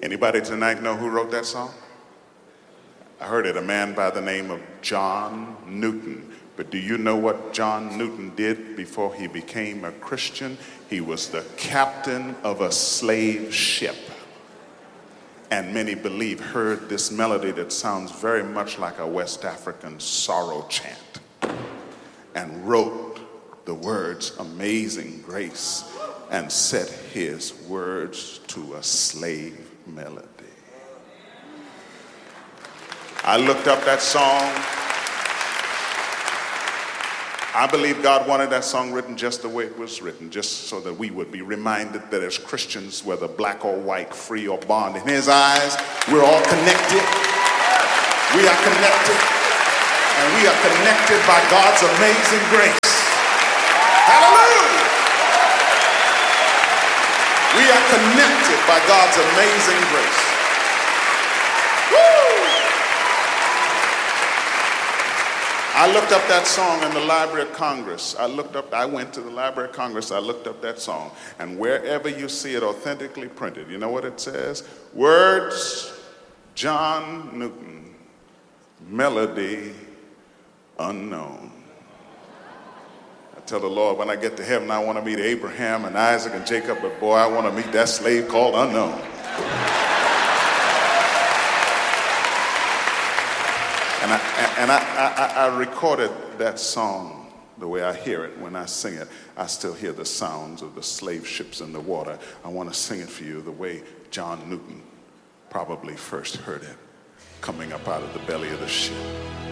Anybody tonight know who wrote that song? I heard it, a man by the name of John Newton. But do you know what John Newton did before he became a Christian? He was the captain of a slave ship. And many believe heard this melody that sounds very much like a West African sorrow chant and wrote the words Amazing Grace and set his words to a slave melody. I looked up that song. I believe God wanted that song written just the way it was written, just so that we would be reminded that as Christians, whether black or white, free or bond, in his eyes, we're all connected. We are connected. And we are connected by God's amazing grace. Hallelujah! We are connected by God's amazing grace. Woo! I looked up that song in the Library of Congress. I went to the Library of Congress, I looked up that song. And wherever you see it authentically printed, you know what it says? Words, John Newton. Melody, unknown. I tell the Lord, when I get to heaven, I want to meet Abraham and Isaac and Jacob, but boy, I want to meet that slave called unknown. And I recorded that song the way I hear it. When I sing it, I still hear the sounds of the slave ships in the water. I want to sing it for you the way John Newton probably first heard it, coming up out of the belly of the ship.